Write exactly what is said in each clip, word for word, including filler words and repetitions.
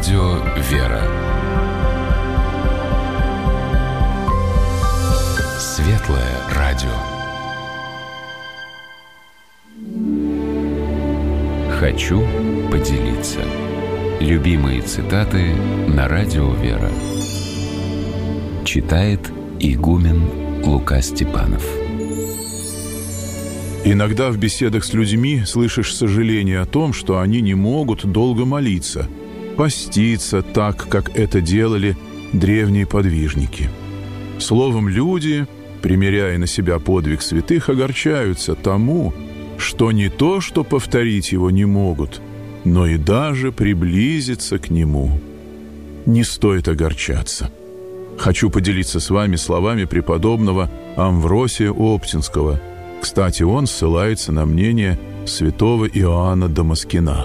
радио «Вера». Светлое радио. Хочу поделиться. Любимые цитаты на радио «Вера». Читает игумен Лука Степанов. Иногда в беседах с людьми слышишь сожаление о том, что они не могут долго молиться, поститься так, как это делали древние подвижники. Словом, люди, примеряя на себя подвиг святых, огорчаются тому, что не то, что повторить его не могут, но и даже приблизиться к нему. Не стоит огорчаться. Хочу поделиться с вами словами преподобного Амвросия Оптинского. Кстати, он ссылается на мнение святого Иоанна Дамаскина.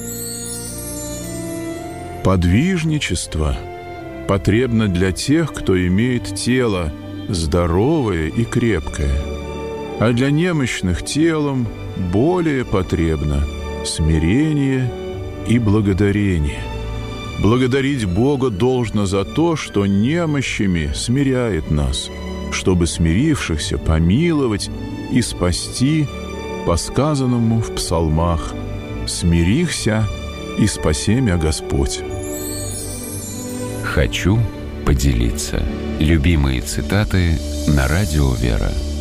Подвижничество потребно для тех, кто имеет тело здоровое и крепкое, а для немощных телом более потребно смирение и благодарение. Благодарить Бога должно за то, что немощами смиряет нас, чтобы смирившихся помиловать и спасти, по сказанному в псалмах: «Смирихся, и спаси мя Господь». Хочу поделиться. Любимые цитаты на радио «Вера».